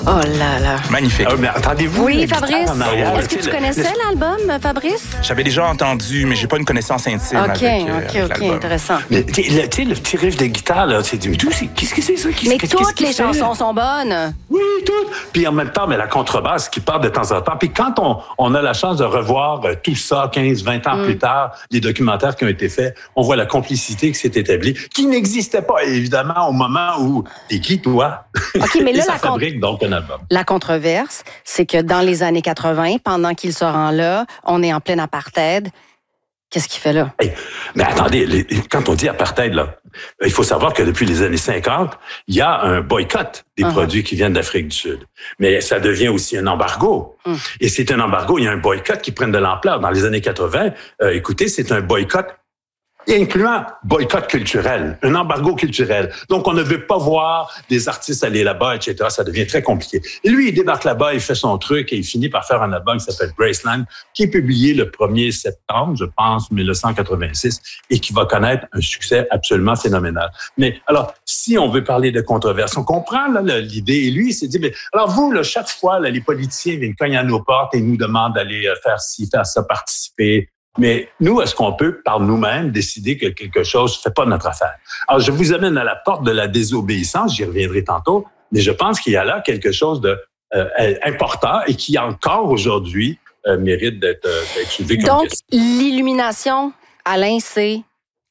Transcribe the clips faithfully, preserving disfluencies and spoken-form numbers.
Oh là là. Magnifique. Ah, mais attendez-vous. Oui, Fabrice. Est-ce que tu le, connaissais le... l'album, Fabrice? J'avais déjà entendu, mais j'ai pas une connaissance intime OK, avec, euh, OK, avec OK, l'album. intéressant. Mais tu sais, le petit riff de guitare, là, c'est du tout. Qu'est-ce que c'est ça? Qu'est-ce, Mais qu'est-ce, toutes qu'est-ce les c'est? chansons sont bonnes. Oui, toutes. Puis en même temps, mais la contrebasse qui part de temps en temps. Puis quand on, on a la chance de revoir euh, tout ça quinze, vingt ans mm. plus tard, les documentaires qui ont été faits, on voit la complicité qui s'est établie, qui n'existait pas, évidemment, au moment où t'es qui, toi? OK, mais là, ça la fabrique donc un album. La controverse, c'est que dans les années quatre-vingt, pendant qu'il se rend là, on est en plein apartheid. Qu'est-ce qu'il fait là? Hey, mais attendez, les, quand on dit apartheid, là, il faut savoir que depuis les années cinquante, il y a un boycott des uh-huh. produits qui viennent d'Afrique du Sud. Mais ça devient aussi un embargo. Uh-huh. Et c'est un embargo, il y a un boycott qui prend de l'ampleur. Dans les années quatre-vingt, euh, écoutez, c'est un boycott incluant boycott culturel, un embargo culturel. Donc, on ne veut pas voir des artistes aller là-bas, et cetera. Ça devient très compliqué. Et lui, il débarque là-bas, il fait son truc et il finit par faire un album qui s'appelle Graceland, qui est publié le premier septembre, je pense, dix-neuf cent quatre-vingt-six, et qui va connaître un succès absolument phénoménal. Mais alors, si on veut parler de controverse, on comprend là, l'idée. Et lui, il s'est dit, mais alors vous, là, chaque fois, là, les politiciens viennent cogner à nos portes et nous demandent d'aller faire ci, faire ça, participer. Mais nous, est-ce qu'on peut, par nous-mêmes, décider que quelque chose ne fait pas notre affaire? Alors, je vous amène à la porte de la désobéissance, j'y reviendrai tantôt, mais je pense qu'il y a là quelque chose de euh, important et qui, encore aujourd'hui, euh, mérite d'être, euh, d'être soulevé comme Donc, question. l'illumination, Alain, c'est...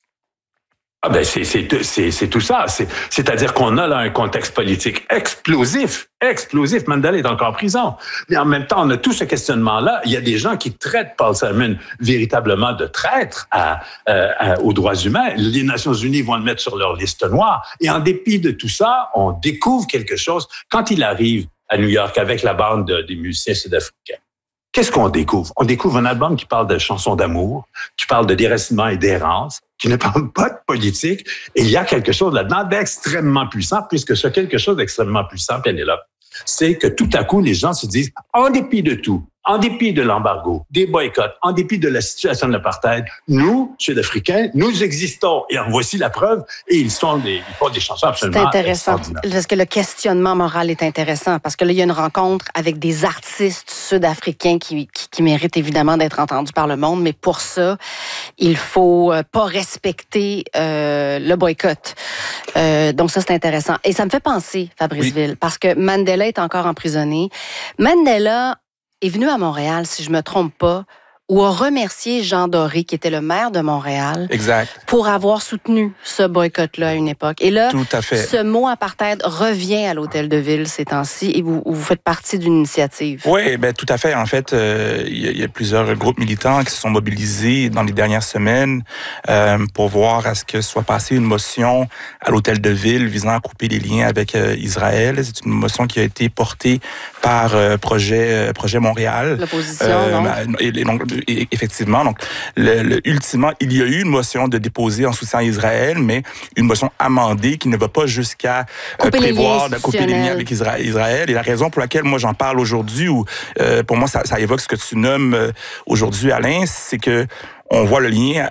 Ah ben c'est c'est c'est c'est tout ça, c'est c'est-à-dire qu'on a là un contexte politique explosif, explosif. Mandela est encore en prison, mais en même temps on a tout ce questionnement-là. Il y a des gens qui traitent Paul Simon véritablement de traître à, euh, à aux droits humains. Les Nations Unies vont le mettre sur leur liste noire. Et en dépit de tout ça, on découvre quelque chose quand il arrive à New York avec la bande de, des musiciens sud-africains. Qu'est-ce qu'on découvre? On découvre un album qui parle de chansons d'amour, qui parle de déracinement et d'errance, qui ne parle pas de politique. Et il y a quelque chose là-dedans d'extrêmement puissant, puisque ce quelque chose d'extrêmement puissant, Pénélope, c'est que tout à coup, les gens se disent, en dépit de tout, en dépit de l'embargo, des boycotts, en dépit de la situation de l'apartheid, nous, Sud-Africains, nous existons. Et en voici la preuve. Et ils sont des, ils font des chansons absolument extraordinaires. C'est intéressant, parce que le questionnement moral est intéressant, parce que là, il y a une rencontre avec des artistes sud-africains qui, qui, qui méritent évidemment d'être entendus par le monde, mais pour ça, il faut pas respecter euh, le boycott. Euh, donc ça, c'est intéressant. Et ça me fait penser, Fabrice Oui. Ville, parce que Mandela est encore emprisonné. Mandela est venu à Montréal, si je me trompe pas, ou a remercié Jean Doré, qui était le maire de Montréal, Exact. pour avoir soutenu ce boycott-là à une époque. Et là, Tout à fait. ce mot apartheid revient à l'Hôtel de Ville ces temps-ci et vous, vous faites partie d'une initiative. Oui, ben tout à fait. En fait, euh, il y, y a plusieurs groupes militants qui se sont mobilisés dans les dernières semaines euh, pour voir à ce que soit passée une motion à l'Hôtel de Ville visant à couper les liens avec euh, Israël. C'est une motion qui a été portée par euh, Projet, euh, Projet Montréal. L'opposition, euh, non? Et, et donc, et, effectivement, donc, le, le, ultimement, il y a eu une motion de déposer en soutien à Israël, mais une motion amendée qui ne va pas jusqu'à euh, prévoir de couper les liens avec Israël, Israël. Et la raison pour laquelle moi j'en parle aujourd'hui, ou euh, pour moi ça, ça évoque ce que tu nommes euh, aujourd'hui, Alain, c'est que on voit le lien,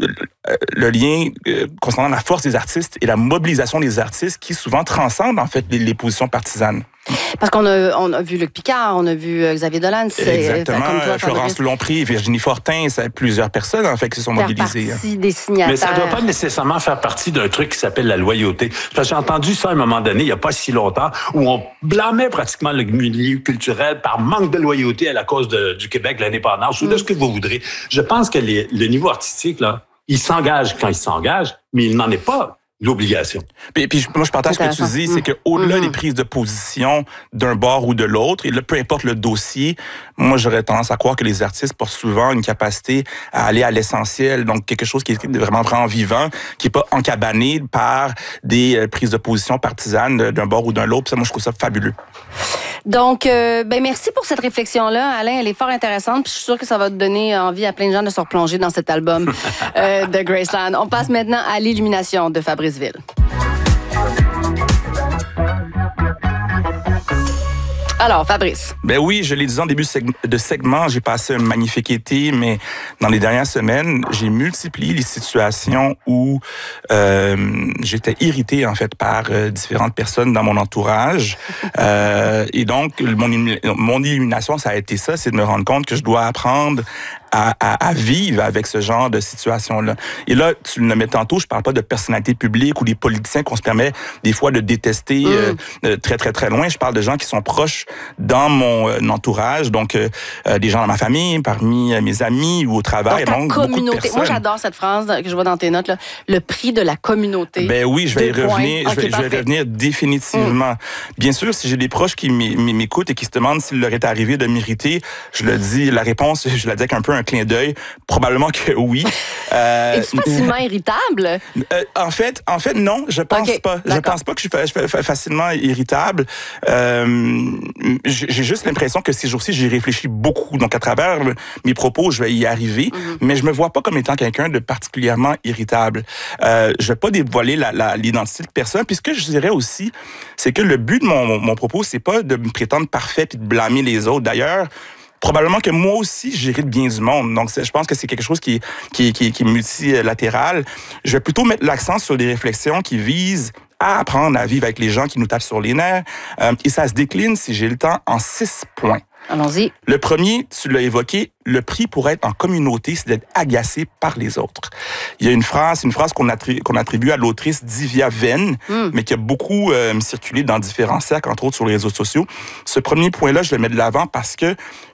le lien concernant la force des artistes et la mobilisation des artistes qui souvent transcendent en fait les, les positions partisanes. Parce qu'on a, on a vu Luc Picard, on a vu Xavier Dolan. Exactement. Comme toi, Florence Lompré, Virginie Fortin, ça, plusieurs personnes en fait qui se sont mobilisées. Faire partie des signataires. Mais ça ne doit pas nécessairement faire partie d'un truc qui s'appelle la loyauté. Parce que j'ai entendu ça à un moment donné, il n'y a pas si longtemps, où on blâmait pratiquement le milieu culturel par manque de loyauté à la cause de, du Québec, de l'indépendance, mm. ou de ce que vous voudrez. Je pense que les, le niveau artistique, là, il s'engage quand il s'engage, mais il n'en est pas l'obligation. Puis, puis moi, je partage ce que tu dis, c'est qu'au-delà mm-hmm. des prises de position d'un bord ou de l'autre, et là, peu importe le dossier, moi, j'aurais tendance à croire que les artistes portent souvent une capacité à aller à l'essentiel, donc quelque chose qui est vraiment, vraiment vivant, qui n'est pas encabané par des euh, prises de position partisanes d'un bord ou d'un l'autre. Puis ça, moi, je trouve ça fabuleux. Donc, euh, ben merci pour cette réflexion-là, Alain. Elle est fort intéressante. Puis je suis sûre que ça va te donner envie à plein de gens de se replonger dans cet album euh, de Graceland. On passe maintenant à l'illumination de Fabrice Ville. Alors, Fabrice. Ben oui, je l'ai dit en début de segment, j'ai passé un magnifique été, mais dans les dernières semaines, j'ai multiplié les situations où euh, j'étais irrité, en fait, par euh, différentes personnes dans mon entourage. euh, et donc, mon, mon illumination, ça a été ça, c'est de me rendre compte que je dois apprendre À, à, à vivre avec ce genre de situation-là. Et là, tu le nommais tantôt, je parle pas de personnalités publiques ou des politiciens qu'on se permet des fois de détester mmh. euh, très, très, très loin. Je parle de gens qui sont proches dans mon euh, entourage, donc euh, euh, des gens dans ma famille, parmi euh, mes amis ou au travail. Donc, ta donc communauté. Moi, j'adore cette phrase que je vois dans tes notes, là. Le prix de la communauté. Ben oui, je vais y revenir. Okay, je vais, je vais revenir définitivement. Mmh. Bien sûr, si j'ai des proches qui m'écoutent et qui se demandent s'il leur est arrivé de m'irriter, je le dis, la réponse, je la dis avec un peu un clin d'œil, probablement que oui. Euh, Es-tu facilement irritable? Euh, en fait, en fait, non, je pense okay, pas. Je pense pas que je suis facilement irritable. Euh, j'ai juste l'impression que ces jours-ci, j'y réfléchis beaucoup. Donc, à travers mes propos, je vais y arriver, mm-hmm. mais je me vois pas comme étant quelqu'un de particulièrement irritable. Euh, je vais pas dévoiler la, la, l'identité de personne. Puis ce que je dirais aussi, c'est que le but de mon, mon, mon propos, c'est pas de me prétendre parfait et de blâmer les autres. D'ailleurs, probablement que moi aussi, j'hérite bien du monde. Donc, je pense que c'est quelque chose qui, qui, qui, qui est multilatéral. Je vais plutôt mettre l'accent sur des réflexions qui visent à apprendre à vivre avec les gens qui nous tapent sur les nerfs. Euh, et ça se décline, si j'ai le temps, en six points. Allons-y. Le premier, tu l'as évoqué, le prix pour être en communauté, c'est d'être agacé par les autres. Il y a une phrase, une phrase qu'on attribue, qu'on attribue à l'autrice Divya Venn, mm. mais qui a beaucoup euh, circulé dans différents cercles, entre autres sur les réseaux sociaux. Ce premier point-là, je le mets de l'avant parce que